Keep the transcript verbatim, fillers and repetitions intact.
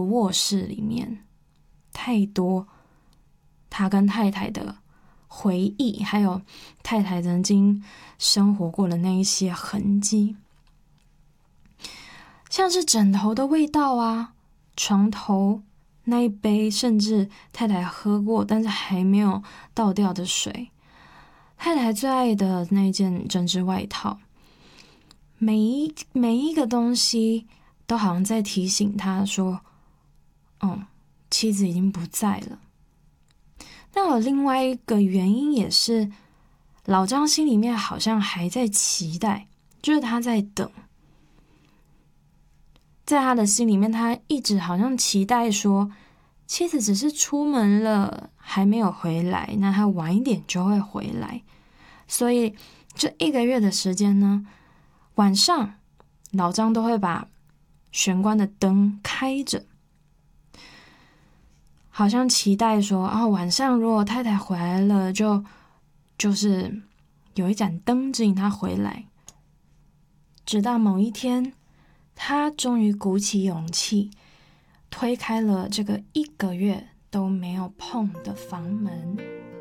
卧室里面，太多他跟太太的回忆，还有太太曾经生活过的那一些痕迹，像是枕头的味道啊，床头那一杯甚至太太喝过但是还没有倒掉的水，太太最爱的那件针织外套，每一每一个东西都好像在提醒他说，嗯，妻子已经不在了。那有另外一个原因也是，老张心里面好像还在期待，就是他在等，在他的心里面，他一直好像期待说，妻子只是出门了，还没有回来，那他晚一点就会回来。所以这一个月的时间呢，晚上老张都会把玄关的灯开着，好像期待说，哦，晚上如果太太回来了，就就是有一盏灯指引他回来。直到某一天，他终于鼓起勇气，推开了这个一个月都没有碰的房门。